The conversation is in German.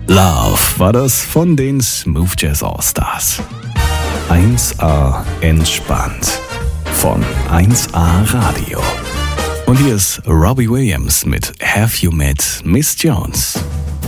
Love war das von den Smooth Jazz All-Stars. 1A entspannt von 1A Radio. Und hier ist Robbie Williams mit Have You Met Miss Jones?